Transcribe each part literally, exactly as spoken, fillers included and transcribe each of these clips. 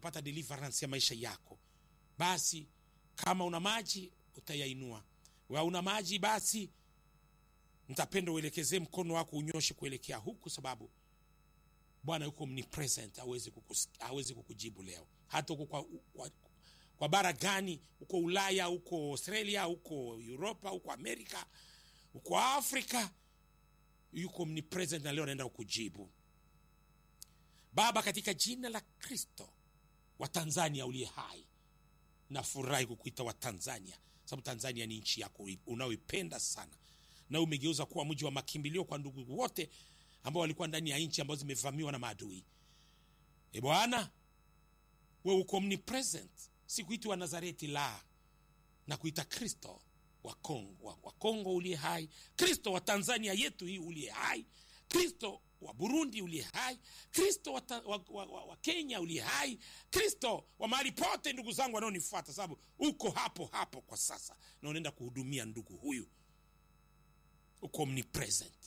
kupata deliverance ya maisha yako, basi kama una maji utayainua. Wa una maji, basi nitapenda uelekeze mkono wako unyoshe kuelekea huku, sababu Bwana yuko omnipresent, hawezi hawezi kukujibu leo. Hata uko kwa, kwa, kwa bara gani, uko Ulaya, uko Australia, uko Europa, uko Amerika, uko Afrika, yuko omnipresent na leo anaenda kukujibu. Baba, katika jina la Kristo wa Tanzania uliye hai, nafurahi kukuita wa Tanzania, sababu Tanzania ni nchi yako unaoipenda sana, na umegeuza kuwa mji wa makimbilio kwa ndugu wote ambao walikuwa ndani ya nchi ambazo zimevamiwa na maadui. E Bwana, wewe uko omnipresent. Sikuiti wa Nazareti la, na kuita Kristo wa Kongo, wa, wa Kongo uliye hai, Kristo wa Tanzania yetu hii uliye hai, Kristo wa Burundi uliye hai, Kristo wa, wa, wa, wa, wa Kenya uliye hai, Kristo wa mahali pote ndugu zangu wanaonifuata, sababu uko hapo hapo kwa sasa na unaenda kuhudumia ndugu huyu. Uko omnipresent.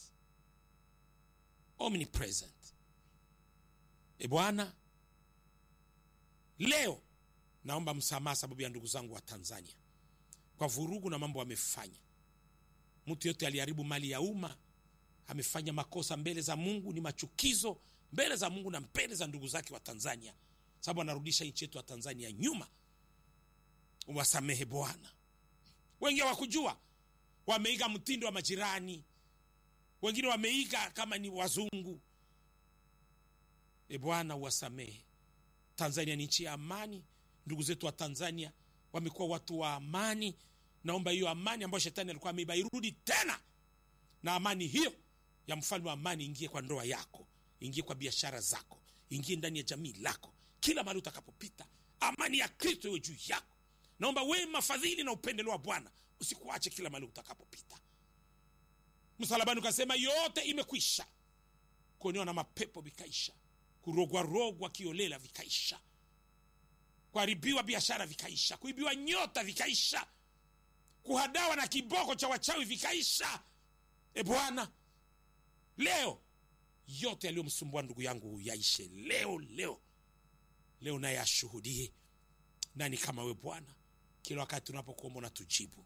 Omnipresent. E Bwana, leo naomba msamaha sababu ya ndugu zangu wa Tanzania kwa vurugu na mambo wamefanya. Mtu yote aliharibu mali ya umma, amefanya makosa mbele za Mungu, ni machukizo mbele za Mungu na mbele za ndugu zake wa Tanzania, sababu anarudisha nchi yetu ya Tanzania nyuma. Uwasamehe Bwana. Wengi hawakujua, wameiga mtindo wa majirani, wengine wameiga kama ni wazungu. E Bwana, uwasamehe. Tanzania ni nchi ya amani, ndugu zetu wa Tanzania wamekuwa watu wa amani. Naomba hiyo amani ambayo shetani alikuwa ameiba irudi tena, na amani hiyo ya mfalme wa amani ingie kwa ndoa yako, ingie kwa biashara zako, ingie ndani ya jamii lako, kila mahali utakapopita. Amani ya Kristo iwe juu yako. Naomba wema, fadhili na upendeleo wa Bwana usikuache kila mahali utakapopita. Msalabani ukasema yote imekwisha. Kuonewa na mapepo vikaisha, kurogwa rogwa kiolela vikaisha, kuharibiwa biashara vikaisha, kuibiwa nyota vikaisha, kuhadawa na kiboko cha wachawi vikaisha. E Bwana, leo yote yaliyomsumbua ndugu yangu yaishe leo leo. Leo naye ashuhudie nani kama wewe Bwana. Kila wakati tunapokuomba na tujibu.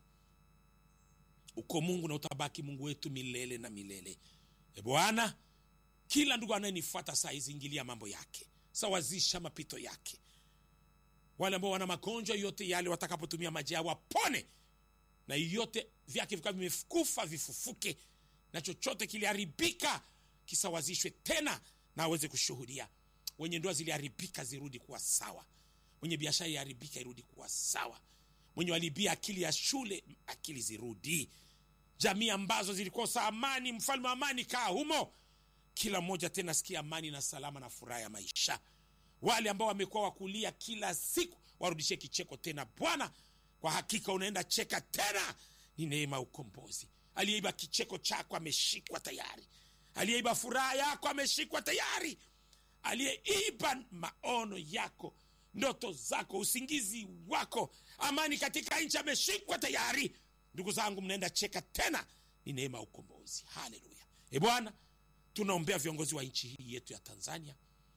Uko Mungu na utabaki Mungu wetu milele na milele. E Bwana, kila ndugu anayenifuata saa hizi, ingilia mambo yake, sawazisha mapito yake. Wale ambao wana magonjwa yote yale watakapotumia maji yao wapone, na yote vyake vikawa vimekufa vifufuke, na chochote kiliharibika kisawazishwe tena na aweze kushuhudia. Wenye ndoa ziliharibika zirudi kuwa sawa, wenye biashara iharibika irudi kuwa sawa, mwenye walibia akili ya shule akili zirudi. Jamii ambazo zilikosa amani, mfalme wa amani kaa humo, kila mmoja tena sikia amani na salama na furaha ya maisha. Wale ambao wamekuwa wakulia kila siku warudishe kicheko tena Bwana. Kwa hakika unaenda cheka tena, ni neema ukombozi. Aliyeiba kicheko chako ameshikwa tayari, aliyeiba furaha yako ameshikwa tayari, aliyeiba maono yako, ndoto zako, usingizi wako, amani katika nchi ameshikwa tayari. Ndugu zangu, mnaenda cheka tena, ni neema ukombozi. Haleluya. E Bwana, tunaombea viongozi wa nchi hii yetu ya Tanzania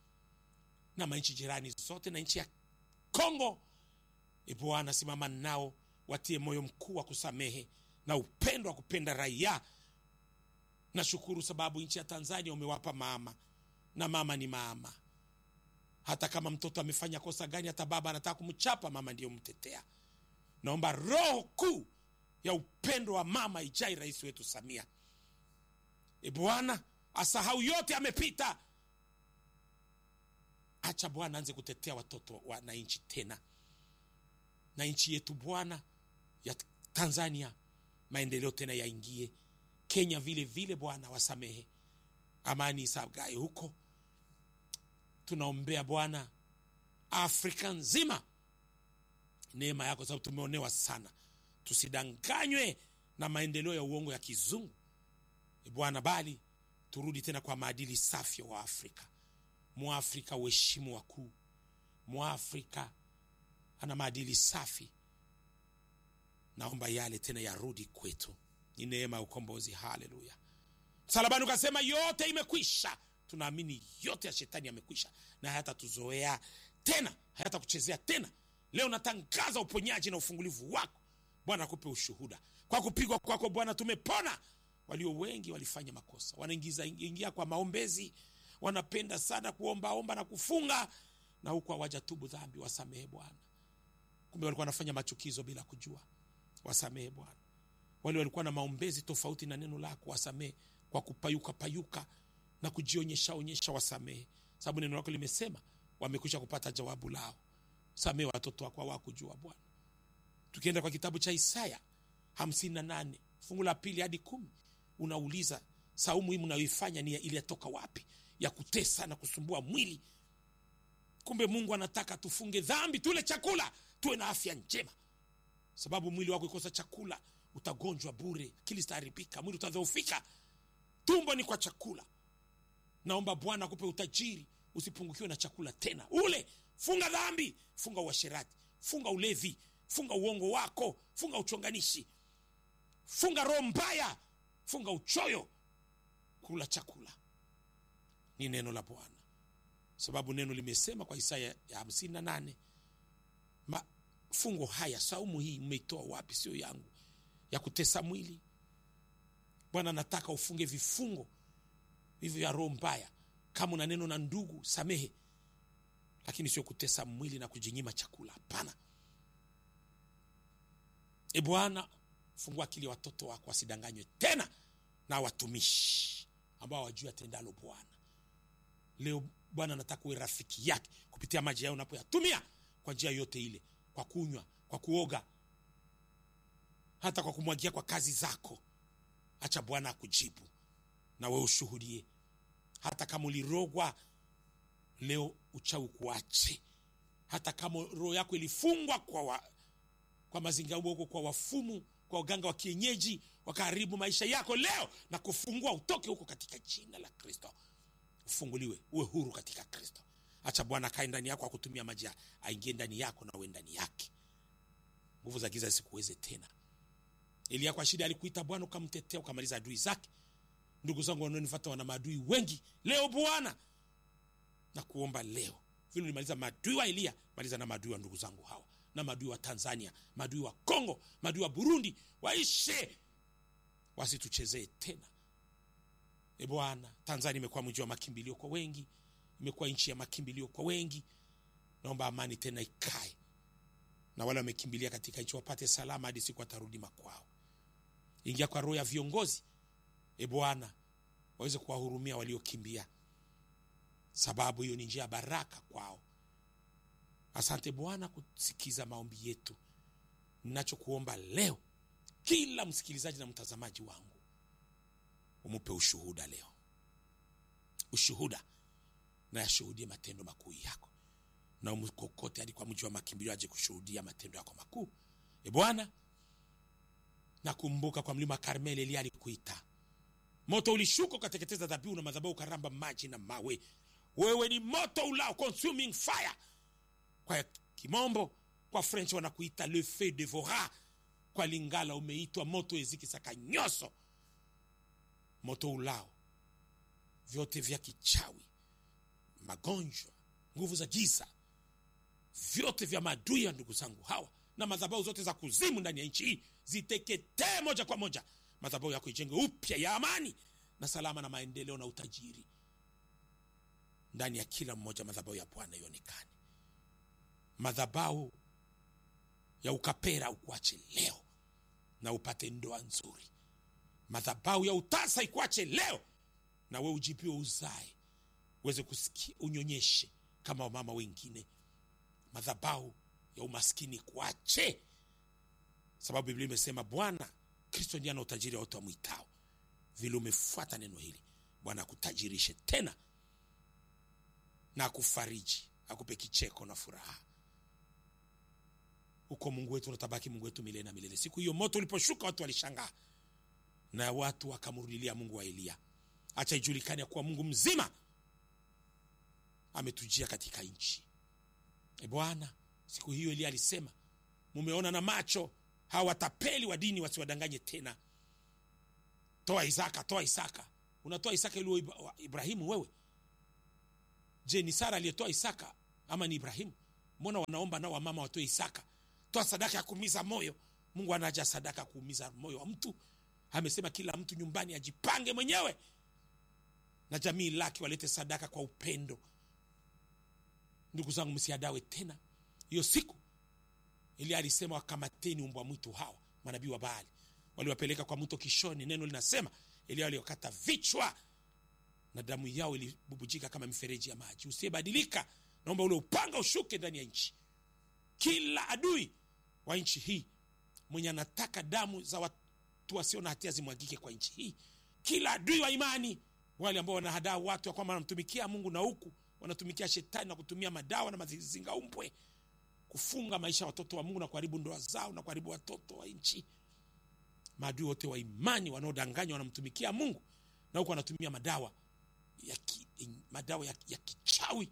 na manchi jirani zote na nchi ya Kongo. E Bwana, simama nao, watie moyo mkuu wa kusamehe na upendo wa kupenda raia. Nashukuru sababu nchi ya Tanzania umewapa mama, na mama ni mama. Hata kama mtoto amefanya kosa gani, hata baba anataka kumchapa, mama ndiyo mtetea. Naomba roho kuu ya upendo wa mama ijai rais wetu Samia. E Bwana, asahau yote amepita. Acha Bwana anze kutetea watoto wa na nchi tena, na nchi yetu Bwana ya Tanzania maendeleo tena yaingie. Kenya vile vile Bwana, wasamehe, amani isagae huko. Tunaombea Bwana Afrika nzima, neema yako, sababu tumeonewa sana. Tusidanganywe na maendeleo ya uongo ya kizungu, e Bwana, bali turudi tena kwa maadili safi wa Afrika. Muafrika uheshimu wakuu, Muafrika ana maadili safi. Naomba yale tena yarudi kwetu, ni neema ukombozi. Haleluya. Msalabani ukasema yote imekwisha. Tunaamini yote ya shetani yamekwisha, na hata tuzoea tena, hayatakuchezea tena. Leo natangaza uponyaji na ufungulivu wako. Bwana akupe ushuhuda. Kwa kupigwa kwako Bwana tumepona. Walio wengi walifanya makosa, wanaingiza ingia kwa maombezi, wanapenda sana kuomba omba na kufunga, na huko hawajatubu dhambi. Wasamehe Bwana. Kumbe walikuwa wanafanya machukizo bila kujua. Wasamehe Bwana. Wale walikuwa na maombezi tofauti na neno lako, wasamehe. Kwa kupayuka payuka na kujionyesha onyesha, wasamehe. Sababu neno lako limesema wamekwisha kupata jawabu lao. Samehe watoto wako hawakujua Bwana. Tukienda kwa kitabu cha Isaya hamsini na nane fungu la pili hadi kumi, unauliza saumu hii mnayoifanya ni ile yatoka wapi, ya kutesa na kusumbua mwili? Kumbe Mungu anataka tufunge dhambi, tule chakula, tuwe na afya njema. Sababu mwili wako ikosa chakula utagonjwa bure, akili zitaharibika, mwili utadhoofika. Tumbo ni kwa chakula. Naomba Bwana akupe utajiri, usipungukiwe na chakula tena. Ule, funga dhambi, funga uasherati, funga ulevi, funga uongo wako, funga uchonganishi, funga roho mbaya, funga uchoyo. Kula chakula. Ni neno la Bwana. Sababu neno limesema kwa Isaya ya hamsini na nane, mafungo haya, saumu hii mmeitoa wapi? Sio yangu, ya kutesa mwili. Bwana anataka ufunge vifungo hivyo vya roho mbaya. Kama una neno na ndugu, samehe, lakini sio kutesa mwili na kujinyima chakula. Hapana. E Bwana, fungua akili watoto wako wasidanganywe tena na watumishi ambao hawajui atendalo Bwana. Leo Bwana anataka uwe rafiki yake kupitia maji yao unapoyatumia kwa njia yote ile, kwa kunywa, kwa kuoga, hata kwa kumwagia kwa kazi zako. Acha Bwana akujibu na wewe ushuhudie. Hata kama ulirogwa leo, uchawi kuache. Hata kama roho yako ilifungwa kwa wa, kwa mazingira huko, kwa wafumu, kwa waganga wa kienyeji, wakaharibu maisha yako, leo na kufungua utoke huko katika jina la Kristo. Ufunguliwe, uwe huru katika Kristo. Acha Bwana kae ndani yako, akutumia maji aingie ndani yako na uwe ndani yake. Nguvu za giza zikuweze tena. Elia kwa shida alikuita Bwana, ukamtetea, ukamaliza adui zake. Ndugu zangu wanaonifuata wana maadui wengi. Leo Bwana na kuomba leo, vile ulimaliza maadui wa Elia, maliza na maadui wa ndugu zangu hawa, na maadui wa Tanzania, maadui wa Kongo, maadui wa Burundi. Waishe, wasituchezee tena. E Bwana, Tanzania imekuwa mji wa makimbilio kwa wengi, imekuwa nchi ya makimbilio kwa wengi. Naomba amani tena ikae, na wale wamekimbilia katika nchi wapate salama hadi siku atarudi makwao. Ingia kwa roho ya viongozi, e Bwana, waweze kuwahurumia waliokimbia, sababu hiyo ni njia ya baraka kwao. Asante Bwana kusikiza maombi yetu. Ninachokuomba leo, kila msikilizaji na mtazamaji wangu, umupe ushuhuda leo. Ushuhuda na yashuhudie matendo makuu yako, na umkokote hadi kwa mji wa makimbilio aje kushuhudia matendo yako makuu. E Bwana, nakumbuka kwa mlima Karmeli Elia alikuita. Moto ulishuka ukateketeza dhabihu na madhabahu, ukaramba maji na mawe. Wewe ni moto ulao, consuming fire. Kwa kimombo, kwa French wanakuita le feu dévorant. Kwa Lingala umeitwa moto ezikisaka nyoso. Moto ulao vyote vya kichawi, magonjwa, nguvu za giza, vyote vya maadui ya ndugu zangu hawa, na madhabahu zote za kuzimu ndani ya nchi hii, ziteketee moja kwa moja. Madhabahu yako ijenge upya ya amani na salama na maendeleo na utajiri ndani ya kila mmoja. Madhabahu ya Bwana ionekane. Madhabahu ya ukapera ukuache leo na upate ndoa nzuri. Madhabahu ya utasa ikuache leo na wewe ujipiwe uzae, uweze kusikia, unyonyeshe kama wamama wengine. Madhabahu ya umaskini kuache, sababu Biblia imesema Bwana Kristo ndiye ana utajiri wote wamwitao. Vile umefuata neno hili, Bwana akutajirishe tena na akufariji, akupe kicheko na furaha. Uko Mungu wetu, unatabaki Mungu wetu milele na milele. Siku hiyo moto uliposhuka watu walishangaa, na watu wakamrudilia Mungu wa Elia. Acha ijulikane kuwa Mungu mzima ametujia katika nchi. E Bwana, siku hiyo Elia alisema, mumeona na macho hawa watapeli wa dini wasiwadanganye tena. Toa Isaka, toa Isaka. Unatoa Isaka ili Ibrahimu wewe? Je, ni Sara aliyetoa Isaka ama ni Ibrahimu? Mbona wanaomba nao wamama watoe Isaka? Toa sadaka ya kuumiza moyo. Mungu anaja sadaka kuumiza moyo wa mtu. Amesema kila mtu nyumbani ajipange mwenyewe, na jamii lake walete sadaka kwa upendo. Ndugu zangu, msiadawe tena. Hiyo siku Elia alisema wakamateni umbwa mwitu hawa, manabii wa Baali. Waliwapeleka kwa mto Kishoni. Neno linasema Elia aliokata vichwa na damu yao ilibubujika kama mifereji ya maji. Usiyebadilika, naomba ule upanga ushuke ndani ya nchi. Kila adui wa nchi hii mwenye anataka damu za watu wasio na hatia zimwagike kwa nchi hii, kila adui wa imani, wale ambao wanahadaa watu kwamba wanamtumikia Mungu na huku wanatumikia shetani na kutumia madawa na mazinga umpwe kufunga maisha ya watoto wa Mungu na kuharibu ndoa zao na kuharibu watoto wa nchi. Maadui wote wa imani wanaodanganywa wanamtumikia Mungu na huku wanatumia madawa ya ki, madawa ya, ya kichawi.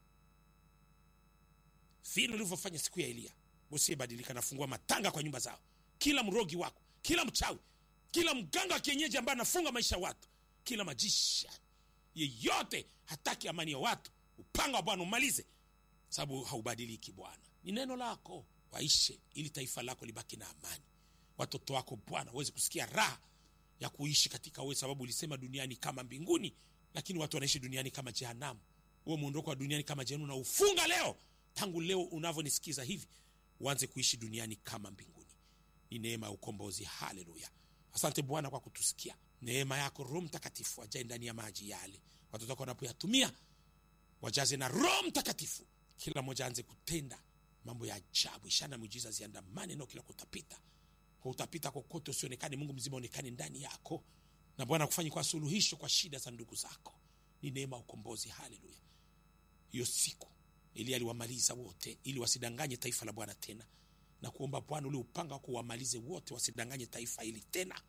Vile ulivyofanya siku ya Elia, usibadilika, nafungua matanga kwa nyumba zao. Kila mrogi wako, kila mchawi, kila mganga wa kienyeji ambaye anafunga maisha ya watu, kila majisha yeyote hataki amani ya watu, upanga wa Bwana umalize, sababu haubadiliki. Bwana, ni neno lako waishe ili taifa lako libaki na amani. Watoto wako Bwana waweze kusikia raha ya kuishi katika wewe, sababu ulisema duniani kama mbinguni, lakini watu wanaishi duniani kama jehanamu. Wewe muondoko wa duniani kama jehanamu na ufunga leo. Tangu leo unavyonisikiza hivi, uanze kuishi duniani kama mbinguni. Ni neema ya ukombozi. Haleluya. Asante Bwana kwa kutusikia. Neema yako Roho Mtakatifu ajae ndani ya maji yale. Watoto wako wanapoyatumia wajaze na Roho Mtakatifu. Kila mmoja aanze kutenda mambo ya ajabu, ishara miujiza ziandamane nao kila kutapita. Kwa utapita kokote usionekane, Mungu mzima onekane ndani yako. Na Bwana kufanye kwa suluhisho kwa shida za ndugu zako. Ni neema ya ukombozi. Haleluya. Hiyo siku Elia aliwamaliza wote ili wasidanganye taifa la Bwana tena. Na kuomba Bwana ule upanga wako wamalize wote wasidanganye taifa hili tena.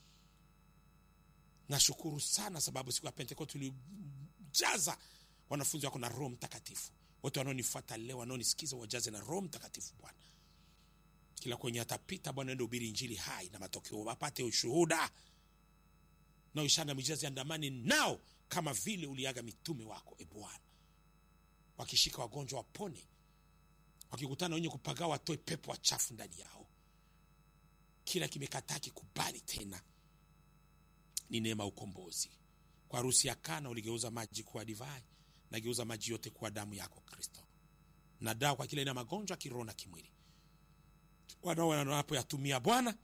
Nashukuru sana sababu siku ya Pentekoste ulijaza wanafunzi wako na Roho Mtakatifu. Wote wanaonifuata leo, wanaonisikiza, wajaze na Roho Mtakatifu Bwana. Kila kwenye atapita Bwana, ndio hubiri injili hai na matokeo wapate ushuhuda. Na ishara miujiza ziandamane nao kama vile uliaga mitume wako e Bwana. Wakishika wagonjwa wapone, wakikutana wenye kupagawa watoe pepo wachafu ndani yao. Kila kimekataa kikubali tena. Ni neema ukombozi. Kwa harusi ya Kana uligeuza maji kuwa divai, na geuza maji yote kuwa damu yako Kristo. Na dawa kwa kila ina magonjwa kiroho na kimwili. Wanao wanapoyatumia Bwana,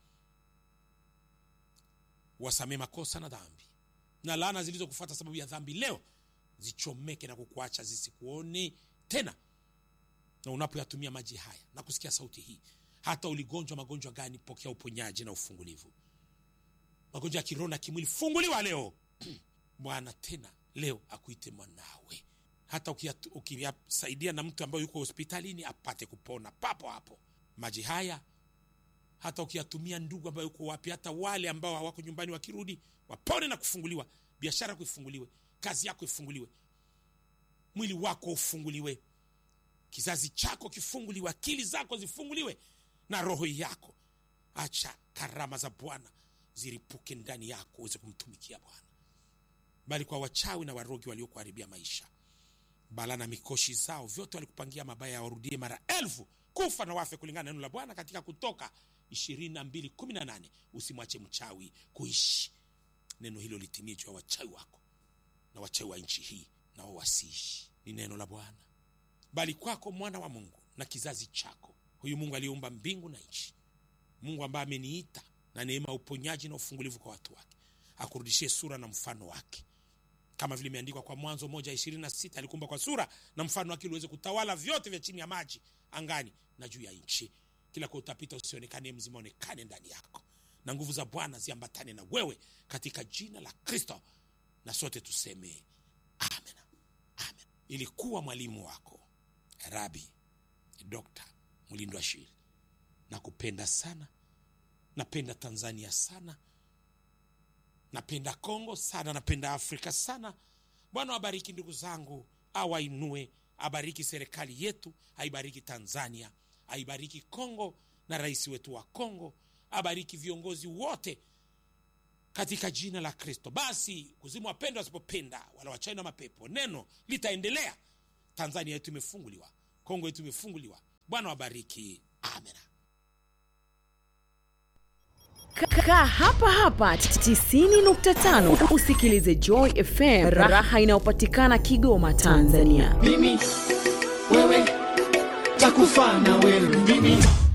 wasamee makosa na dhambi. Na laana zilizokufuata sababu ya dhambi leo zichomeke na kukuacha zisikuone tena. Na unapoyatumia maji haya na kusikia sauti hii, hata uligonjwa magonjwa gani, pokea uponyaji na ufungulivu. Magonjwa ya kiroho na kimwili funguliwa leo. Bwana tena leo akuite mwanawe. Hata ukiyasaidia na mtu ambaye yuko hospitalini apate kupona papo hapo. Maji haya hata ukiyatumia ndugu ambaye yuko wapi, hata wale ambao hawako nyumbani wakirudi wapone na kufunguliwa. Biashara yako ifunguliwe, kazi yako ifunguliwe, mwili wako ufunguliwe, kizazi chako kifunguliwe, akili zako zifunguliwe na roho yako. Acha karama za Bwana ziripuke ndani yako uweze kumtumikia Bwana. Bali kwa wachawi na warogi waliokuharibia maisha, bala na mikoshi zao vyote walikupangia mabaya, warudie mara elfu, kufa na wafe kulingana na neno la Bwana katika Kutoka ishirini na mbili kumi na nane. Usimwache mchawi kuishi. Neno hilo litimie juu ya wachawi wako na wachawi wa nchi hii, na wao wasiishi. Ni neno la Bwana. Bali kwako mwana wa Mungu na kizazi chako, huyu Mungu aliumba mbingu na nchi, Mungu ambaye ameniita na neema uponyaji na ufungulivu kwa watu wake, akurudishie sura na mfano wake. Kama vile imeandikwa kwa Mwanzo moja ishirini na sita, alikumba kwa sura na mfano wake uweze kutawala vyote vya chini ya maji, angani na juu ya nchi. Kila kwa utapita usionekane, mzima onekane ndani yako, na nguvu za Bwana ziambatane na wewe katika jina la Kristo. Na sote tuseme amen. Amen. Ilikuwa mwalimu wako Rabi Dokta Mulindwa Shil. Nakupenda sana. Napenda Tanzania sana. Napenda Kongo sana, napenda Afrika sana. Bwana abariki ndugu zangu, awainue, abariki serikali yetu, aibariki Tanzania, aibariki Kongo na rais wetu wa Kongo, abariki viongozi wote katika jina la Kristo. Basi kuzimu wapenda wasipopenda, wala wachawi na mapepo, neno litaendelea. Tanzania yetu imefunguliwa, Kongo yetu imefunguliwa. Bwana wabariki. Amen. Kaa hapa hapa tisini nukta tano usikilize Joy F M, raha inayopatikana Kigoma, Tanzania. Mimi wewe takufa na wewe mimi.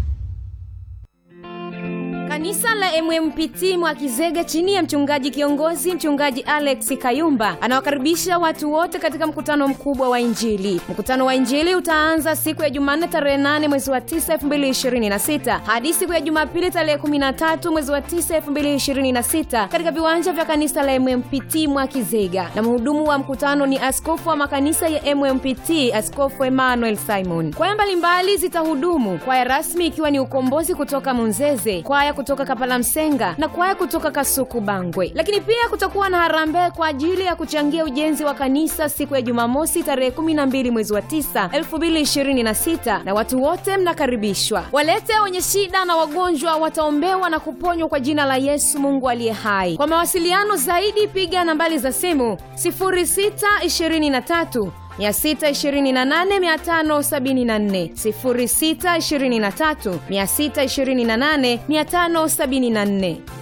Kanisa la M M P T Mwakizege chini ya mchungaji kiongozi mchungaji Alex Kayumba anawakaribisha watu wote katika mkutano mkubwa wa Injili. Mkutano wa Injili utaanza siku ya Jumanne tarehe nane mwezi wa tisa elfu mbili ishirini na sita hadi siku ya Jumapili tarehe kumi na tatu mwezi wa tisa elfu mbili ishirini na sita katika viwanja vya kanisa la M M P T Mwakizege. Na mhudumu wa mkutano ni askofu wa makanisa ya M M P T, Askofu Emmanuel Simon. Kwaya mbalimbali zitahudumu, kwaya rasmi ikiwa ni ukombozi kutoka Munzeze, kwaya kutoka Kapala Msenga na kwaya kutoka Kasuku Bangwe. Lakini pia kutakuwa na harambee kwa ajili ya kuchangia ujenzi wa kanisa siku ya Jumamosi tarehe kumi na mbili mwezi wa tisa elfu mbili ishirini na sita, na watu wote mnakaribishwa. Walete wenye shida na wagonjwa wataombewa na kuponywa kwa jina la Yesu Mungu aliye hai. Kwa mawasiliano zaidi piga nambari za simu sifuri sita ishirini na tatu mia sita ishirini na nane mia tano sabini na nne, sifuri sita ishirini na tatu mia sita ishirini na nane mia tano sabini na nne.